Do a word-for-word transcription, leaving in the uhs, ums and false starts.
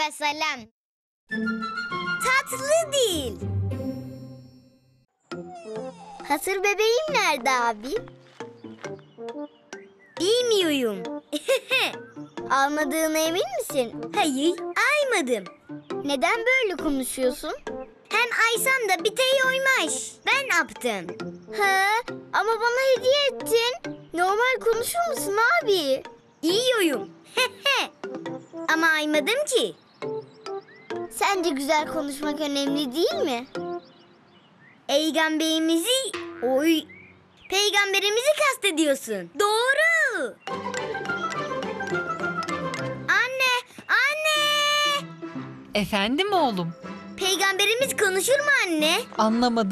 selam. Tatlı değil. Hasır bebeğim nerede abi? Bilmiyorum. Almadığına emin misin? Hayır, aymadım. Neden böyle konuşuyorsun? Hem aysam da bitey oymaş. Ben yaptım. He, ama bana hediye ettin. Normal konuşur musun abi? Yiyorum. Ama aymadım ki. Sence güzel konuşmak önemli değil mi? Peygamberimizi, oy, peygamberimizi kastediyorsun. Doğru. Anne, anne. Efendim oğlum? Peygamberimiz konuşur mu anne? Anlamadım.